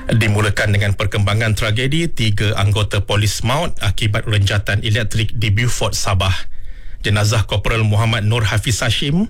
Dimulakan dengan perkembangan tragedi 3 anggota polis maut akibat renjatan elektrik di Beaufort, Sabah. Jenazah Korporal Muhammad Nur Hafiz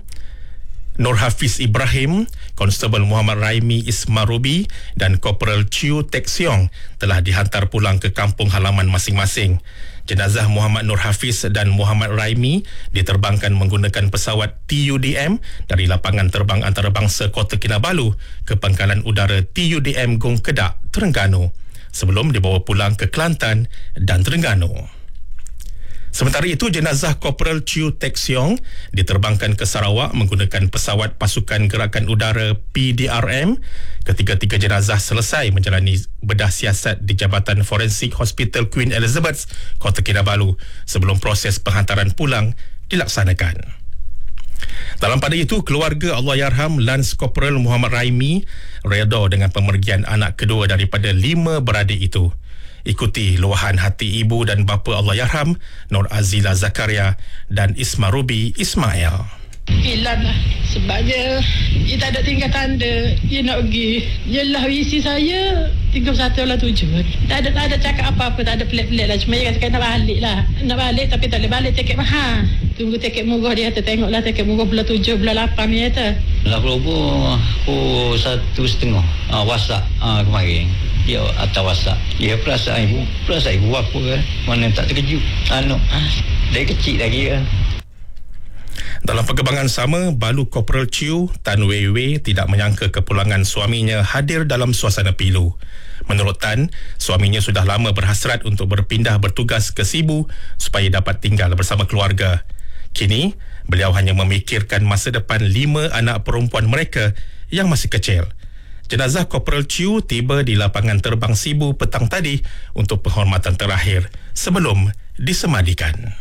Ibrahim, Konstabel Muhammad Raimi Ismarubi dan Korporal Chiu Tek Siong telah dihantar pulang ke kampung halaman masing-masing. Jenazah Muhammad Nur Hafiz dan Muhammad Raimi diterbangkan menggunakan pesawat TUDM dari lapangan terbang antarabangsa Kota Kinabalu ke Pangkalan Udara TUDM Gong Kedak, Terengganu sebelum dibawa pulang ke Kelantan dan Terengganu. Sementara itu, jenazah Korporal Chiu Tek Siong diterbangkan ke Sarawak menggunakan pesawat Pasukan Gerakan Udara PDRM. Ketiga-tiga jenazah selesai menjalani bedah siasat di Jabatan Forensik Hospital Queen Elizabeth, Kota Kinabalu sebelum proses penghantaran pulang dilaksanakan. Dalam pada itu, keluarga Allahyarham Lance Korporal Muhammad Raimi redha dengan pemergian anak kedua daripada 5 beradik itu. Ikuti luahan hati ibu dan bapa Allahyarham Nur Azila Zakaria dan Ismarubi Ismail. Hilang lah. Sebabnya dia tak ada tinggal tanda. Dia nak pergi. Yelah isi saya 31/7. Tak ada cakap apa-apa. Tak ada pelik-pelik lah. Cuma dia kata nak balik lah. Nak balik tapi tak boleh balik. Tiket mahal. Tunggu tiket murah dia kata. Tengoklah tiket murah bulan 7, bulan 8 ni kata. Lah berhubung aku 1.5 WhatsApp kemarin. Dia atas WhatsApp. Dia perasaan ibu apa mana tak terkejut. Dia kecil lagi kan. Dalam perkembangan sama, Balu Korporal Chiu Tan Wei Wei tidak menyangka kepulangan suaminya hadir dalam suasana pilu. Menurut Tan, suaminya sudah lama berhasrat untuk berpindah bertugas ke Sibu supaya dapat tinggal bersama keluarga. Kini, beliau hanya memikirkan masa depan 5 anak perempuan mereka yang masih kecil. Jenazah Korporal Chiu tiba di lapangan terbang Sibu petang tadi untuk penghormatan terakhir sebelum disemadikan.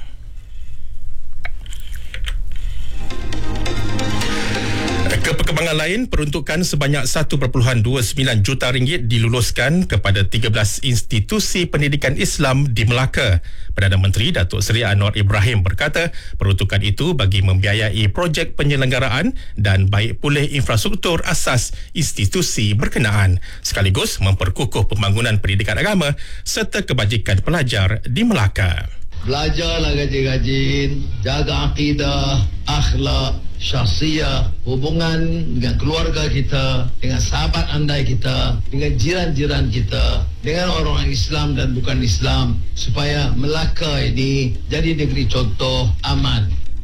Ke perkembangan lain, peruntukan sebanyak 1.29 juta ringgit diluluskan kepada 13 institusi pendidikan Islam di Melaka. Perdana Menteri Datuk Seri Anwar Ibrahim berkata, peruntukan itu bagi membiayai projek penyelenggaraan dan baik pulih infrastruktur asas institusi berkenaan, sekaligus memperkukuh pembangunan pendidikan agama serta kebajikan pelajar di Melaka. Belajarlah rajin-rajin, jaga akidah, akhlak, syahsiah, hubungan dengan keluarga kita, dengan sahabat andai kita, dengan jiran-jiran kita, dengan orang Islam dan bukan Islam, supaya Melaka ini jadi negeri contoh aman.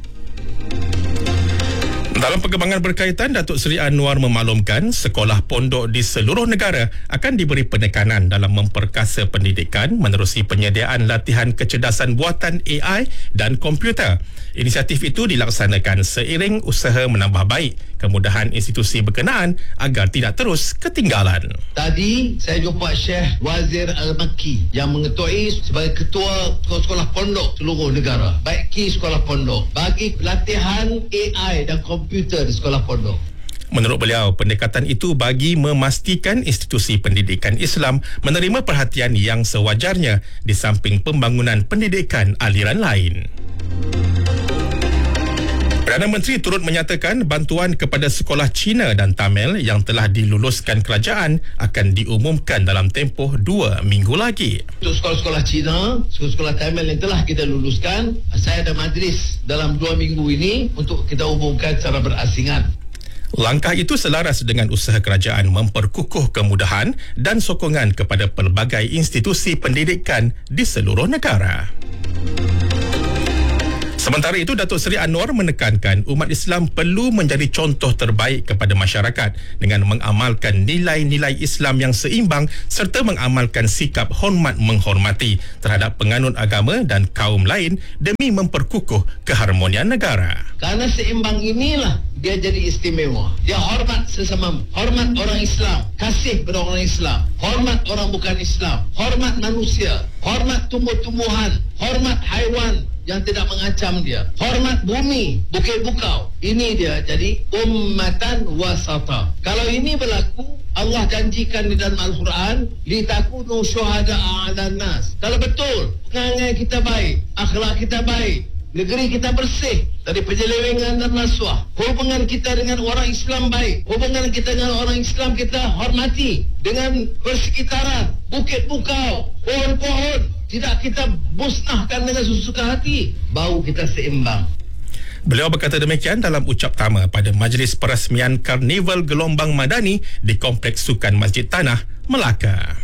Dalam perkembangan berkaitan, Datuk Seri Anwar memaklumkan sekolah pondok di seluruh negara akan diberi penekanan dalam memperkasa pendidikan menerusi penyediaan latihan kecerdasan buatan AI dan komputer. Inisiatif itu dilaksanakan seiring usaha menambah baik kemudahan institusi berkenaan agar tidak terus ketinggalan. Tadi saya jumpa Syekh Wazir Al-Makki yang mengetuai sebagai ketua sekolah pondok seluruh negara. Baiki sekolah pondok bagi latihan AI dan komputer di sekolah pondok. Menurut beliau, pendekatan itu bagi memastikan institusi pendidikan Islam menerima perhatian yang sewajarnya di samping pembangunan pendidikan aliran lain. Perdana Menteri turut menyatakan bantuan kepada sekolah Cina dan Tamil yang telah diluluskan kerajaan akan diumumkan dalam tempoh 2 minggu lagi. Untuk sekolah-sekolah Cina, sekolah-sekolah Tamil yang telah kita luluskan, saya ada majlis dalam 2 minggu ini untuk kita umumkan secara berasingan. Langkah itu selaras dengan usaha kerajaan memperkukuh kemudahan dan sokongan kepada pelbagai institusi pendidikan di seluruh negara. Sementara itu, Datuk Seri Anwar menekankan umat Islam perlu menjadi contoh terbaik kepada masyarakat dengan mengamalkan nilai-nilai Islam yang seimbang serta mengamalkan sikap hormat menghormati terhadap penganut agama dan kaum lain demi memperkukuh keharmonian negara. Karena seimbang inilah dia jadi istimewa. Dia hormat sesama, hormat orang Islam, kasih pada orang Islam, hormat orang bukan Islam, hormat manusia, hormat tumbuh-tumbuhan, hormat haiwan yang tidak mengancam dia, hormat bumi, bukit bukau. Ini dia jadi ummatan wasata. Kalau ini berlaku, Allah janjikan di dalam Al-Quran, litakunu syuhada'a 'alan nas. Kalau betul perangai kita baik, akhlak kita baik, Negeri kita bersih dari penyelewengan dan rasuah. Hubungan kita dengan orang Islam baik. Hubungan kita dengan orang Islam kita hormati. Dengan persekitaran, bukit bukau, pohon-pohon, tidak kita musnahkan dengan sesuka hati. Bau kita seimbang. Beliau berkata demikian dalam ucap tama pada majlis perasmian Karnival Gelombang Madani di Kompleks Sukan Masjid Tanah, Melaka.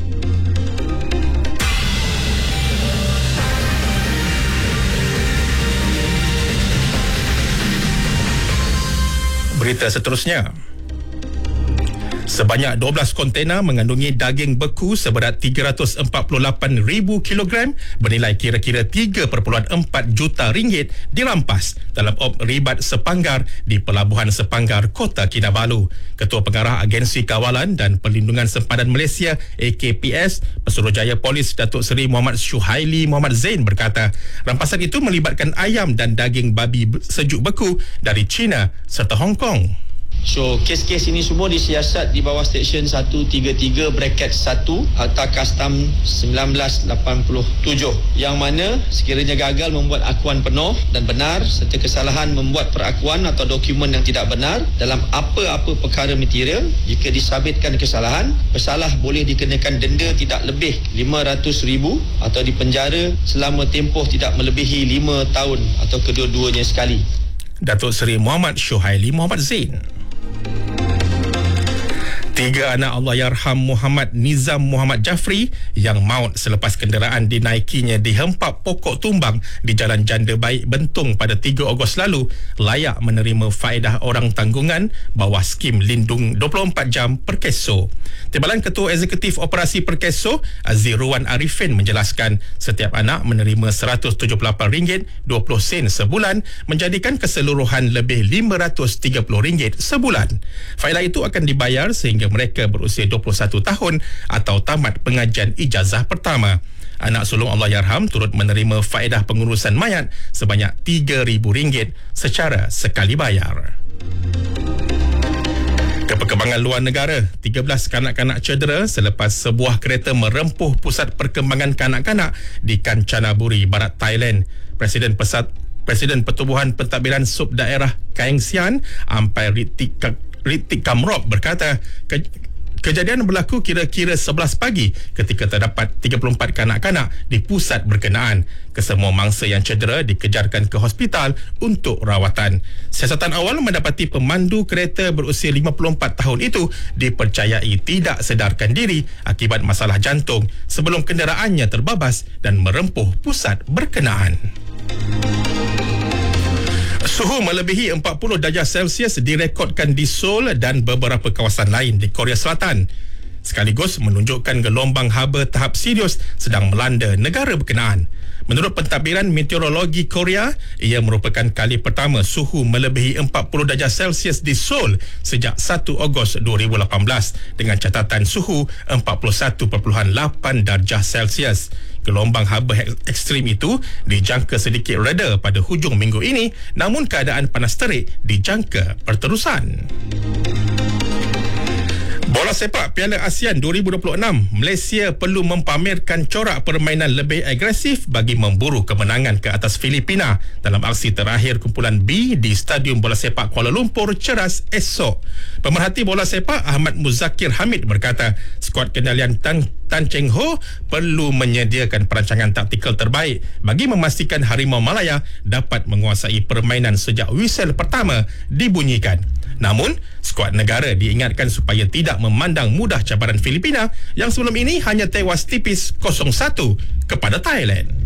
Berita seterusnya. Sebanyak 12 kontena mengandungi daging beku seberat 348,000 kilogram bernilai kira-kira 3.4 juta ringgit dirampas dalam op ribat Sepanggar di Pelabuhan Sepanggar, Kota Kinabalu. Ketua Pengarah Agensi Kawalan dan Perlindungan Sempadan Malaysia AKPS, Pesuruhjaya Polis Datuk Seri Muhammad Syuhaili Muhammad Zain berkata, rampasan itu melibatkan ayam dan daging babi sejuk beku dari China serta Hong Kong. So, kes-kes ini semua disiasat di bawah Seksyen 133 bracket 1 Akta Kastam 1987 yang mana sekiranya gagal membuat akuan penuh dan benar serta kesalahan membuat perakuan atau dokumen yang tidak benar dalam apa-apa perkara material, jika disabitkan kesalahan, pesalah boleh dikenakan denda tidak lebih RM500,000 atau dipenjara selama tempoh tidak melebihi 5 tahun atau kedua-duanya sekali. Datuk Seri Muhammad Syuhaili Muhammad Zain. 3 anak Allahyarham Muhammad Nizam Muhammad Jafri yang maut selepas kenderaan dinaikinya dihempap pokok tumbang di Jalan Janda Baik Bentung pada 3 Ogos lalu layak menerima faedah orang tanggungan bawah skim lindung 24 jam Perkeso. Timbalan Ketua Eksekutif Operasi Perkeso Azirwan Arifin menjelaskan setiap anak menerima RM178.20 sebulan menjadikan keseluruhan lebih RM530 sebulan. Faedah itu akan dibayar sehingga mereka berusia 21 tahun atau tamat pengajian ijazah pertama. Anak sulung Allahyarham turut menerima faedah pengurusan mayat sebanyak RM3,000 secara sekali bayar. Perkembangan luar negara, 13 kanak-kanak cedera selepas sebuah kereta merempuh pusat perkembangan kanak-kanak di Kanchanaburi, Barat Thailand. Presiden Pertubuhan Pentadbiran Sub Daerah Kaeng Sian, Ampai Ritik Kamrop berkata, kejadian berlaku kira-kira 11 pagi ketika terdapat 34 kanak-kanak di pusat berkenaan. Kesemua mangsa yang cedera dikejarkan ke hospital untuk rawatan. Siasatan awal mendapati pemandu kereta berusia 54 tahun itu dipercayai tidak sedarkan diri akibat masalah jantung sebelum kenderaannya terbabas dan merempuh pusat berkenaan. Suhu melebihi 40 darjah Celsius direkodkan di Seoul dan beberapa kawasan lain di Korea Selatan, sekaligus menunjukkan gelombang haba tahap serius sedang melanda negara berkenaan. Menurut Pentadbiran Meteorologi Korea, ia merupakan kali pertama suhu melebihi 40 darjah Celsius di Seoul sejak 1 Ogos 2018 dengan catatan suhu 41.8 darjah Celsius. Gelombang haba ekstrim itu dijangka sedikit reda pada hujung minggu ini, namun keadaan panas terik dijangka berterusan. Bola sepak Piala ASEAN 2026, Malaysia perlu mempamerkan corak permainan lebih agresif bagi memburu kemenangan ke atas Filipina dalam aksi terakhir kumpulan B di Stadium Bola Sepak Kuala Lumpur Ceras esok. Pemerhati bola sepak Ahmad Muzakir Hamid berkata, skuad kendalian Tan Cheng Ho perlu menyediakan perancangan taktikal terbaik bagi memastikan Harimau Malaya dapat menguasai permainan sejak whistle pertama dibunyikan. Namun, skuad negara diingatkan supaya tidak memandang mudah cabaran Filipina yang sebelum ini hanya tewas tipis 0-1 kepada Thailand.